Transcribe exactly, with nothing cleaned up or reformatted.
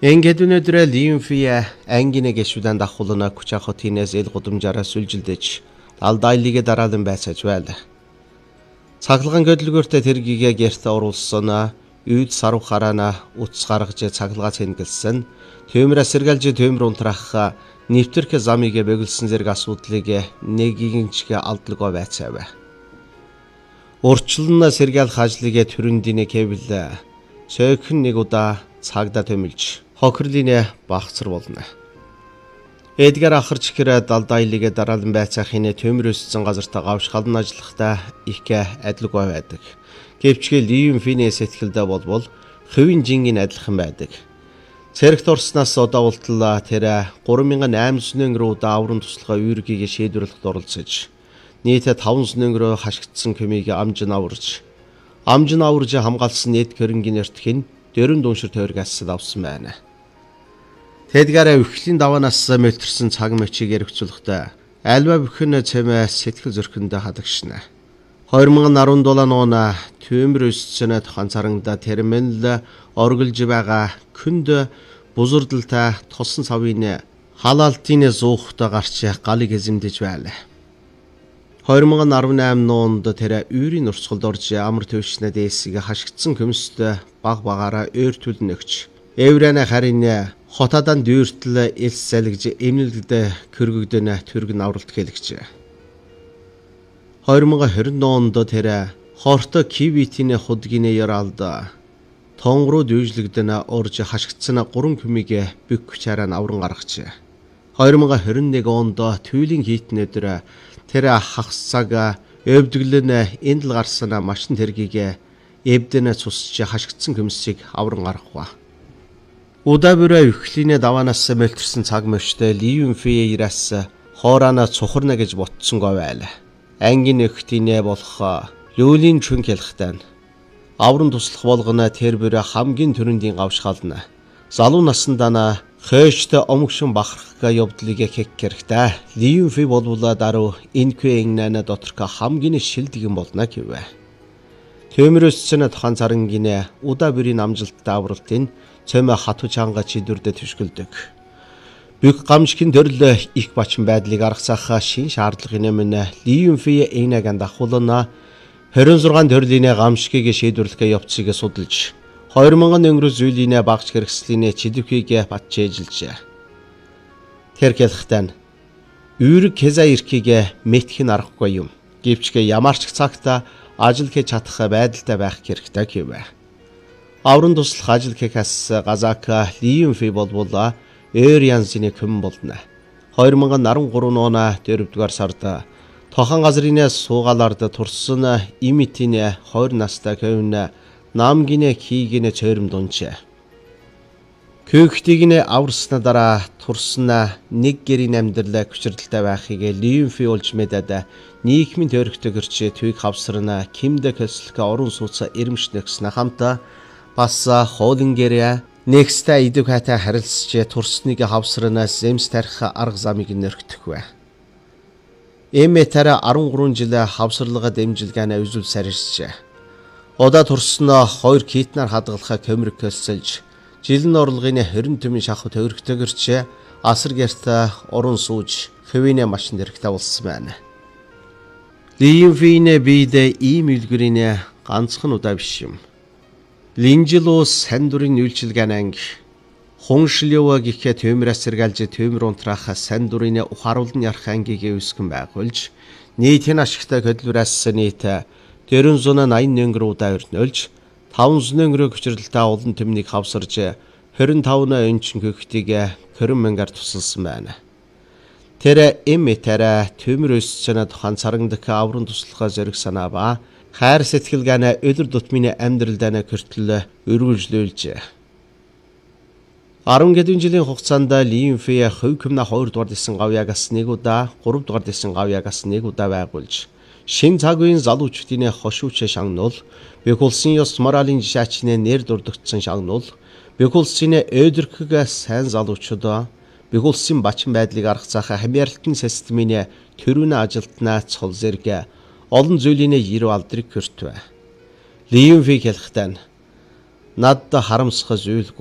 Ингээд өнөөдрөө Лимфия ангины гişүдэн дахуулна Кучахотинээс эл гудамжаараа сүлжилдэж алдайлыгээ дараалан байцааж байл. Цаглаган хөдөлгөөртөө тэргийгээ гэрте оруулсан үйд сарв хараана утас гаргаж цаглгаа цэнгэлсэн төмрө сэргэлж төмөр унтрах нэвтэрх замыг бөглсөн зэрэг асуудлыг нэгийнчгэ алдлгаа байцаав. Урчлан сэргээл хажлыгээ төрөндийн кэвэл цөөхөн нэг удаа цагдаа төмөлж хохирлын багцар болно. Эдгар ахарч хэрэг далдайлыгээ дараалан байцаахын төмөрөссөн газартаа гавшхалн ажиллахдаа их адилгүй байдаг. Гэвч Лимфиний сэтгэлдээ болбол хувийн жингийн адилхан байдаг. Цэрэгт орснаас удаавалтал тэр гурван мянган айман өнгөрөө дааврын туслахаа үүргийг шийдвэрлэхэд оролцож нийт таван өнгөрөө хашгдсан көмийг амжин аварж амжин аварж хамгаалсан нийт хөрөнгөний эртхэн дөрөв дүншир тойргаас авсан байна. Тэдгээрээ үхлийн даваанаас мөлтөрсөн цаг мөчийг эргцүүлэхдээ альва бүхэн цэмэ сэтгэл зөрхөндөө хадагшна. две тысячи десять оны төмөр өссөн тухайн царангада терминал оргилж байгаа күнд бузурдалтай тосон савын халаалтын зуухтай гарч галыг эзэмдэж байлаа. две тысячи десять онд тэр үйрийн урсгалд орж амар төвшнээ дээсийг хашгдсан көмөстэй баг багаараа ойртул нөгч Еврена харин хотадан дүүртэл элс салгиж эмнэлэгдэ көргөгдөнө төргөн авралт хэлэгч. две тысячи двадцать онд тэр хорто кивитийн худгийн яралда тонгруу дүүжлэгдэнэ орж хашгдсан гурван көмийг бүк чараа авран гаргач. две тысячи двадцать один онд түүлийн хийтнэдэр тэр хагас цаг өвдөглөн эндл гарсан машин тэргийг эвдэнэ цусч хашгдсан көмсийг авран гаргав. Удаа бүрээ үхлийн даваанаас мөлтөрсөн цаг мөчтэй Лимфи ирэс хоорана цухарна гэж ботсонгүй байл. Ангийн нөхтийнэ болох Люлийн чүн хэлхтэн авран туслах болгоно тэр бүрээ хамгийн төрөндийн гавшхална. Залуу насандаа хөөжтэй омгшин бахархга явдлыг хэккэрхтэ Лимфи болвола дару инквэнгнана доторка хамгийн шилдэгэн болно гэвэ. Төмөрөссөн тухайн царангийн удаа бүрийн амжилттай авралтын цөмө хатуу чанга чидүрдэ төшгөлдөг. Бүх гамшигын төрөл их бачин байдлыг аргасах шин шаардлагын өмнө Лимфи эйнаган дахуулна двадцать шесть төрлийн гамшигыг шийдвэрлэх явцыг судалж две тысячи өнгөрөө зүйлийн багц хэрэгслийн чидэвхийг батчээжилжээ. Тэр хэлэхдээ үүрэг хязаа ирхийг мэтгэх нь аргагүй юм. Гэвч ямарч цагт ажил хийж чадах байдалтай байх хэрэгтэй гэвэ. Авран туслах ажил хийхээс газаак Лимфи болвол өөр янзын хүм болно. две тысячи десять оны дөрөвдүгээр сард тохон газрын суугаалард турсан имитийн двадцать настай хөвн намгийн хийгэн цөөрөм дунчээ. Көөхтийг нь аварсна дараа турсан нэг гэрийн амьдрал хүчрэлтэй байхыг Лимфи олж мэдээд нийгмийн төрөгтөгөрч төвийг хавсарна кимдэ көслөх орон сууц эрэмш нэгснэ хамта бас хоолингэрэ нэгстэй идэв хата харилцж турсныг хавсарна зэмс тарих арга замыг нөргдөх бай. Эмэтэр13 жил хавсарлага дэмжилгээнэ үзүүл сарьжээ. Удаа турсноо хоёр китнаар хадгалах көмөрг көсөлж жилийн орлогын хорин төмийн шахав төвөргтөгөрч асар гэрт орон сууж хөвийнэ машин дэрхтэ болсон байна. Лимфиний бидэ ийм үлгэрийн ганцхан удаа биш юм. Линжилус сандурын үйлчилгаан анги хуншлёва гихэ төмрөөс сэргэлж төмөр унтрах сандурын ухааруулн ярах ангийг үүсгэн байгуулж нийтийн ашигтай хөдөлгөөс нийт дөрвөн зуун аян өнгөр удаа өрнөлж таван зуун өнгөрөө хүчрэлтэй олон төмнийг хавсарж двадцать пять өнчин хөхтийг хорин мянгаар тусалсан байна. Тэр эмэтэр төмөр өссөн тухайн царангадах аврын туслахаа зориг санаа ба хайр сэтгэлгааны өдөр тутмын амьдралдаа хүртэл өргөжлүүлжээ. десять гэдэн жилийн хугацаанд Лимфи хувь көмнө хоёр дугаар дэсэн гавьягаас нэг удаа, гурав дугаар дэсэн гавьягаас нэг удаа байгуулж шин цаг үеийн залуучдын хошууч шагнуул, бүх улсын ёс моралын жишаачны нэр дурдгдсан шагнуул, бүх улсын өдөрхөг сайн залуучууд, бүх улсын бачин байдлыг аргацаах хамяарлалтын системийн төрүүнэ ажилтнаа цол зэрэг олон зүйлийн ерөв алдрыг хүртвэ. Лимфи хэлэхдээ надад харамсах зүйл